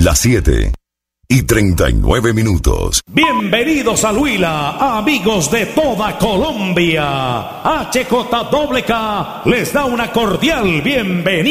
Las 7:39. Bienvenidos a Huila, amigos de toda Colombia. HJWK les da una cordial bienvenida.